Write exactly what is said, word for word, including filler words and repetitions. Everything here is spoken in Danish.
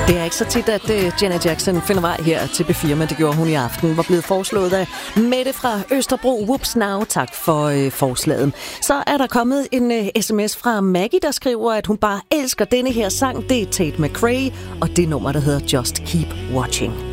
Det er ikke så tit, at uh, Janet Jackson finder vej her til B fire, men det gjorde hun i aften. Var blevet foreslået af Mette fra Østerbro. Whoops now, tak for uh, forslaget. Så er der kommet en uh, sms fra Maggie, der skriver, at hun bare elsker denne her sang. Det er Tate McRae, og det nummer, der hedder Just Keep Watching.